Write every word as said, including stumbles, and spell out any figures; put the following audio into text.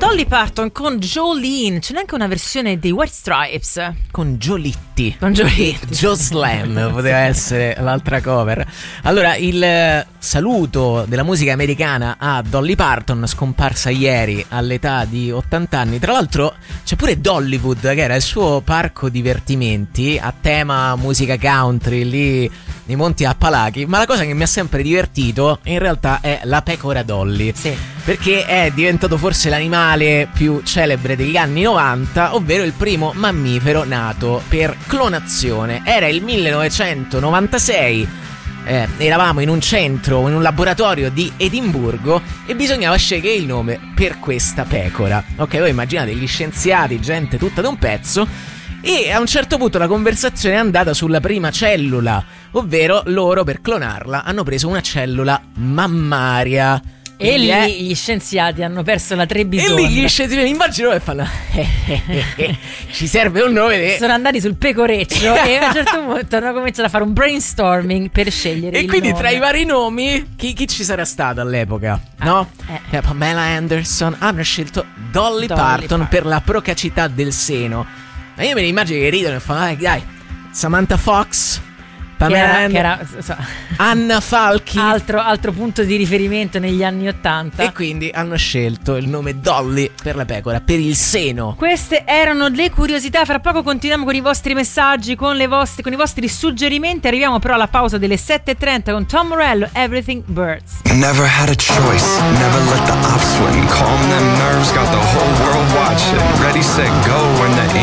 Dolly Parton con Jolene. C'è neanche una versione dei White Stripes con Giolitti. Con Giolitti. Joe Slam poteva essere l'altra cover. Allora, il saluto della musica americana a Dolly Parton, scomparsa ieri all'età di ottanta anni. Tra l'altro c'è pure Dollywood, che era il suo parco divertimenti a tema musica country lì nei Monti Appalachi. Ma la cosa che mi ha sempre divertito in realtà è la pecora Dolly. Sì. Perché è diventato forse l'animale più celebre degli anni novanta, ovvero il primo mammifero nato per clonazione. Era il millenovecentonovantasei, eh, eravamo in un centro, in un laboratorio di Edimburgo e bisognava scegliere il nome per questa pecora. Ok, voi immaginate gli scienziati, gente tutta da un pezzo, e a un certo punto la conversazione è andata sulla prima cellula, ovvero loro per clonarla hanno preso una cellula mammaria. E lì è... gli scienziati hanno perso la trebisonda. E lì gli scienziati mi immagino e fanno ci serve un nome de... Sono andati sul pecoreccio e a un certo punto hanno cominciato a fare un brainstorming per scegliere e il quindi nome. Tra i vari nomi chi, chi ci sarà stato all'epoca? Ah, no? Eh. Eh, Pamela Anderson. Hanno scelto Dolly, Dolly Parton, Parton per la procacità del seno. Ma io me ne immagino che ridono e fanno dai, dai Samantha Fox, Pamela che era, che era, so, Anna Falchi, altro, altro punto di riferimento negli anni ottanta. E quindi hanno scelto il nome Dolly per la pecora, per il seno. Queste erano le curiosità. Fra poco continuiamo con i vostri messaggi, con le vostre, con i vostri suggerimenti. Arriviamo però alla pausa delle sette e trenta con Tom Morello, Everything Burns. Never had a choice, never let the ops win. Calm them nerves, got the whole world watching. Ready, set, go when the